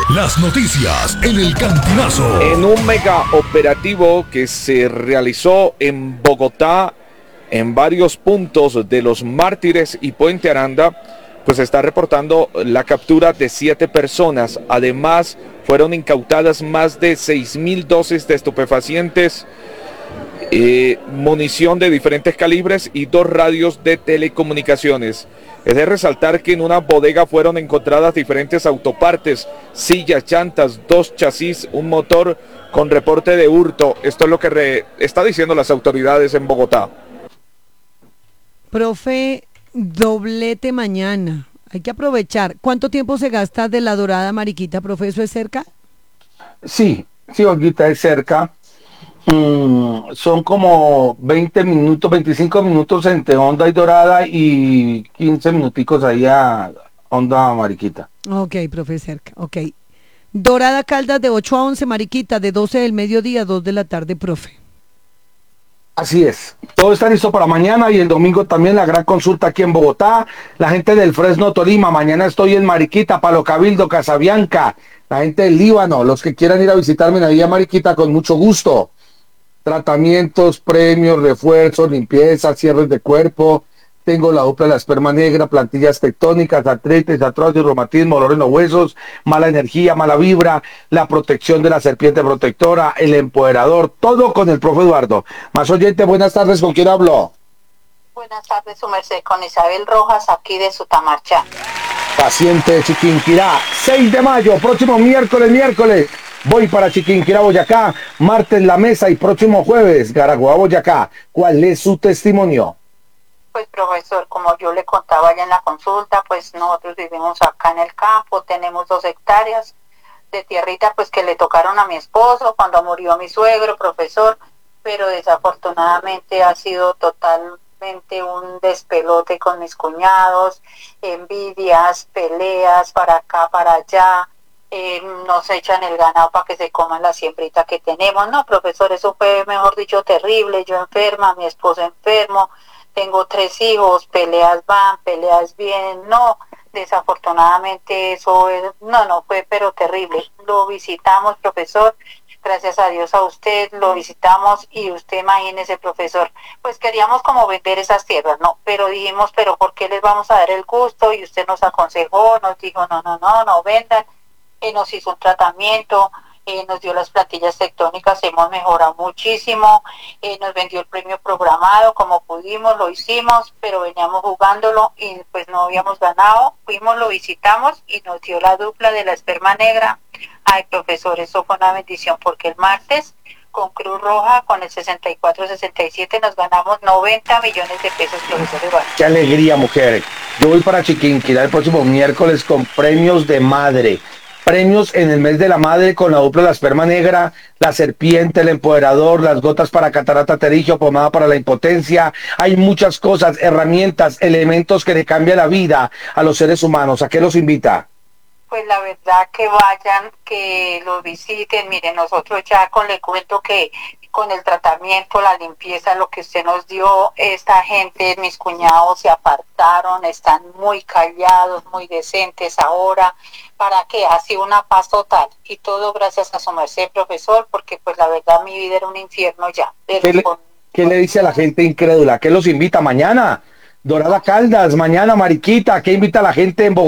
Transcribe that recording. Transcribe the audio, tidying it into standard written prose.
Las noticias en el Cantinazo. En un mega operativo que se realizó en Bogotá, en varios puntos de Los Mártires y Puente Aranda, pues se está reportando la captura de 7 personas. Además, fueron incautadas más de 6.000 dosis de estupefacientes, munición de diferentes calibres y 2 radios de telecomunicaciones. Es de resaltar que en una bodega fueron encontradas diferentes autopartes, sillas, llantas, 2 chasis, un motor con reporte de hurto. Esto es lo que está diciendo las autoridades en Bogotá. Profe, doblete mañana. Hay que aprovechar. ¿Cuánto tiempo se gasta de La Dorada, Mariquita, profe? ¿Eso es cerca? Sí, Olguita, es cerca. Son como 20 minutos, 25 minutos entre Honda y Dorada y 15 minuticos ahí a Honda Mariquita. Ok, profe, cerca. Ok. Dorada Caldas de 8 a 11, Mariquita, de 12 del mediodía a 2 de la tarde, profe. Así es. Todo está listo para mañana y el domingo también la gran consulta aquí en Bogotá. La gente del Fresno, Tolima. Mañana estoy en Mariquita, Palo Cabildo, Casabianca. La gente del Líbano, los que quieran ir a visitarme en la Villa Mariquita, con mucho gusto. Tratamientos, premios, refuerzos, limpieza, cierres de cuerpo. Tengo la dupla de la esperma negra, plantillas tectónicas, artritis, artrosis, reumatismo, dolor en los huesos, mala energía, mala vibra, la protección de la serpiente protectora, el empoderador, todo con el profe Eduardo. Más oyente, buenas tardes, ¿con quién hablo? Buenas tardes, su merced, con Isabel Rojas, aquí de Sutamarcha. Paciente de Chiquinquirá, 6 de mayo, próximo miércoles. Voy para Chiquinquirá, Boyacá, martes La Mesa y próximo jueves, Garaguá, Boyacá. ¿Cuál es su testimonio? Pues, profesor, como yo le contaba ya en la consulta, pues nosotros vivimos acá en el campo, tenemos 2 hectáreas de tierrita, pues que le tocaron a mi esposo cuando murió mi suegro, profesor, pero desafortunadamente ha sido totalmente un despelote con mis cuñados, envidias, peleas para acá, para allá. Nos echan el ganado para que se coman la siembrita que tenemos. No, profesor, eso fue, mejor dicho, terrible. Yo enferma, mi esposo enfermo, tengo 3 hijos, peleas van, peleas vienen. No, desafortunadamente eso no fue, pero terrible. Lo visitamos, profesor, gracias a Dios a usted, lo visitamos y usted imagínese, profesor, pues queríamos como vender esas tierras, ¿no? Pero dijimos, pero ¿por qué les vamos a dar el gusto? Y usted nos aconsejó, nos dijo, no vendan. Nos hizo un tratamiento, nos dio las plantillas tectónicas, hemos mejorado muchísimo, nos vendió el premio programado como pudimos, lo hicimos, pero veníamos jugándolo y pues no habíamos ganado, fuimos, lo visitamos y nos dio la dupla de la esperma negra. Ay, profesor, eso fue una bendición porque el martes con Cruz Roja, con el 64-67 nos ganamos 90 millones de pesos, profesor Eduardo. Qué alegría, mujer. Yo voy para Chiquinquirá el próximo miércoles con premios de madre. Premios en el mes de la madre con la dupla de la esperma negra, la serpiente, el empoderador, las gotas para catarata pterigio, pomada para la impotencia. Hay muchas cosas, herramientas, elementos que le cambian la vida a los seres humanos. ¿A qué los invita? Pues la verdad que vayan, que los visiten. Miren, nosotros ya le cuento que con el tratamiento, la limpieza, lo que usted nos dio, esta gente, mis cuñados se apartaron, están muy callados, muy decentes ahora. ¿Para qué? Así una paz total. Y todo gracias a su merced, profesor, porque pues la verdad mi vida era un infierno ya. ¿Qué le dice a la gente incrédula? ¿Qué los invita mañana? Dorada Caldas, mañana Mariquita. ¿Qué invita a la gente en Bogotá?